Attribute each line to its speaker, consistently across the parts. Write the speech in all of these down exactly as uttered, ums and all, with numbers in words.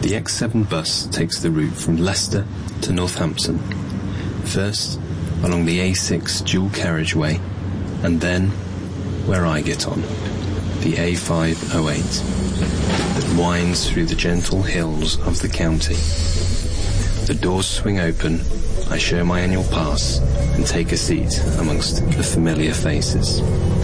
Speaker 1: The X seven bus takes the route from Leicester to Northampton, first along the A six dual carriageway, and then, where I get on, the A five oh eight, that winds through the gentle hills of the county. The doors swing open, I show my annual pass, and take a seat amongst the familiar faces.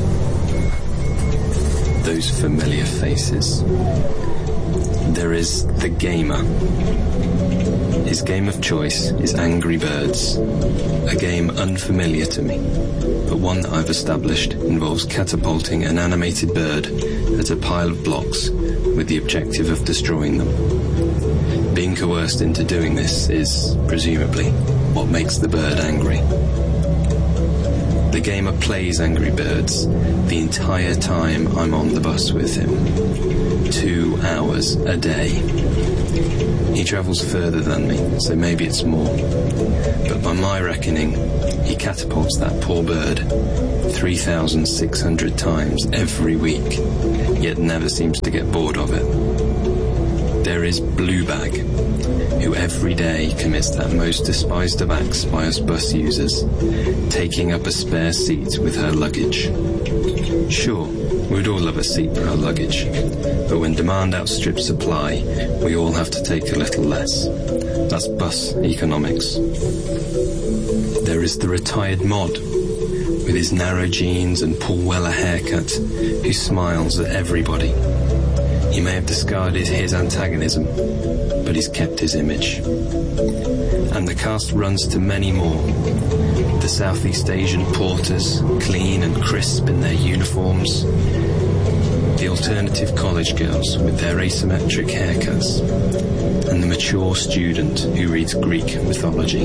Speaker 1: Those familiar faces. There is the gamer. His game of choice is Angry Birds, a game unfamiliar to me, but one that I've established involves catapulting an animated bird at a pile of blocks with the objective of destroying them. Being coerced into doing this is, presumably, what makes the bird angry. The gamer plays Angry Birds the entire time I'm on the bus with him. Two hours a day. He travels further than me, so maybe it's more. But by my reckoning, he catapults that poor bird three thousand six hundred times every week, yet never seems to get bored of it. There is Bluebag, who every day commits that most despised of acts by us bus users, taking up a spare seat with her luggage. Sure, we'd all love a seat for our luggage, but when demand outstrips supply, we all have to take a little less. That's bus economics. There is the retired mod, with his narrow jeans and Paul Weller haircut, who smiles at everybody. He may have discarded his antagonism, but he's kept his image. And the cast runs to many more. The Southeast Asian porters, clean and crisp in their uniforms. The alternative college girls with their asymmetric haircuts. And the mature student who reads Greek mythology.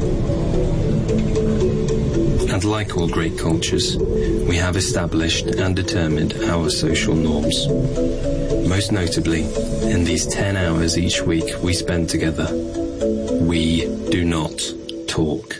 Speaker 1: And like all great cultures, we have established and determined our social norms. Most notably, in these ten hours each week we spend together, we do not talk.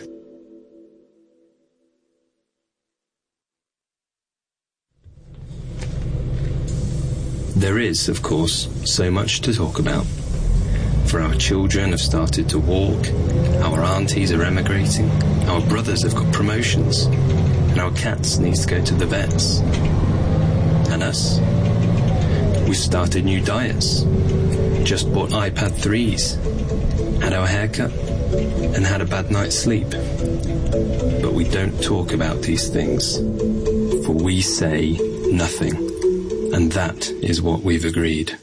Speaker 1: There is, of course, so much to talk about. For our children have started to walk, our aunties are emigrating, our brothers have got promotions, and our cats need to go to the vets. And us? We've started new diets, just bought iPad threes, had our haircut, and had a bad night's sleep. But we don't talk about these things, for we say nothing, and that is what we've agreed.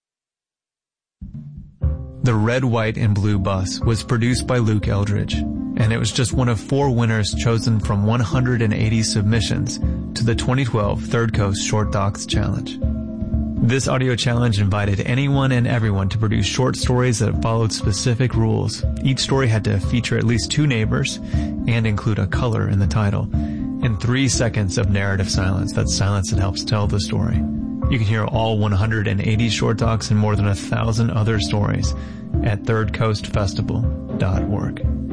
Speaker 2: The Red, White, and Blue Bus was produced by Luke Eldridge, and it was just one of four winners chosen from one hundred eighty submissions to the twenty twelve Third Coast Short Docs Challenge. This audio challenge invited anyone and everyone to produce short stories that followed specific rules. Each story had to feature at least two neighbors and include a color in the title, and three seconds of narrative silence, that silence that helps tell the story. You can hear all one hundred eighty short docs and more than a thousand other stories at third coast festival dot org.